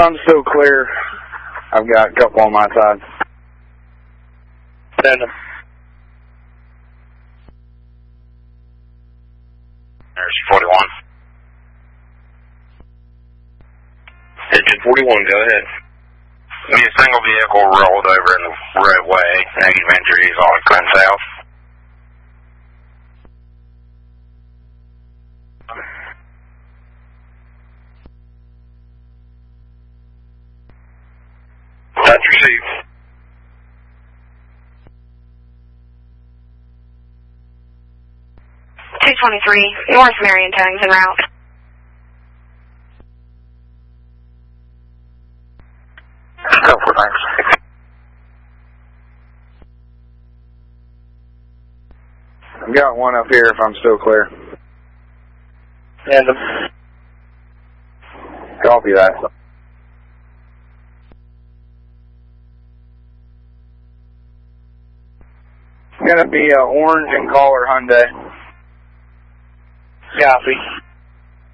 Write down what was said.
I'm still clear. I've got a couple on my side. Send them. There's 41. Engine 41, go ahead. Be a single vehicle rolled over in the roadway. Negative injuries, all going south. That's received. North Marion Towing's en route. Go for thanks. I've got one up here if I'm still clear. Send them. Copy that. It's going to be a orange and collar Hyundai. Copy.